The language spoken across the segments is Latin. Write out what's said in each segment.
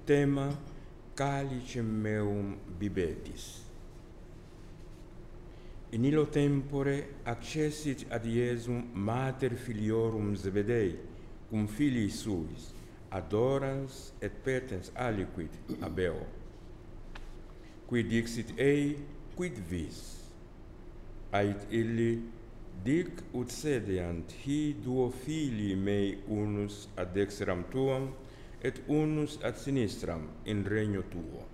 tema calicem meum bibetis. In illo tempore accessit ad Iesum mater filiorum Zebedei, cum filii suis, adorans et petens aliquid habeo. Qui dixit ei, quid vis? Ait illi, dic ut sedeant hi duo filii mei unus ad dexteram tuam, et unus ad sinistram in regno tuo.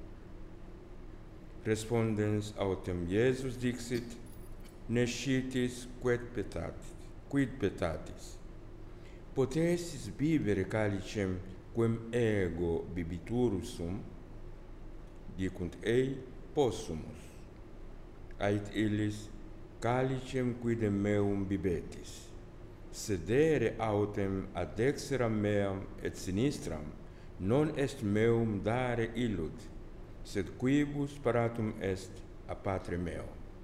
Respondens autem Iesus dixit, nescitis quid petatis. Potessis bibere calicem quem ego bibiturus sum? Dicunt ei, possumus. Ait illis, calicem quidem meum bibetis. Sedere autem ad dexteram meam et sinistram, non est meum dare illud, sed quibus paratum est a Patre meo.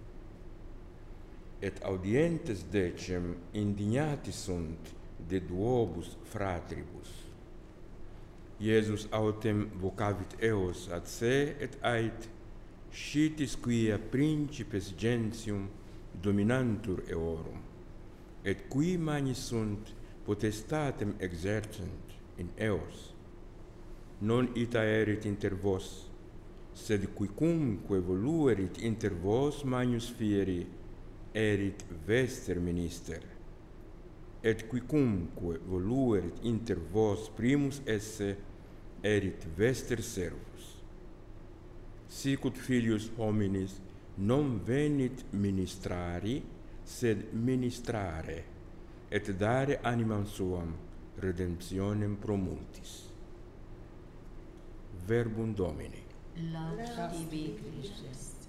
Et audientes decem indignati sunt de duobus fratribus. Iesus autem vocavit eos ad se et ait, scitis quia principes gentium dominantur eorum, et qui magni sunt potestatem exercent in eos. Non ita erit inter vos, sed quicumque voluerit inter vos magnus fieri, erit vester minister, et quicumque voluerit inter vos primus esse, erit vester servus. Sic ut filius hominis non venit ministrari, sed ministrare, et dare animam suam redemptionem pro multis. Verbum Domini. Lauda tibi, Christus.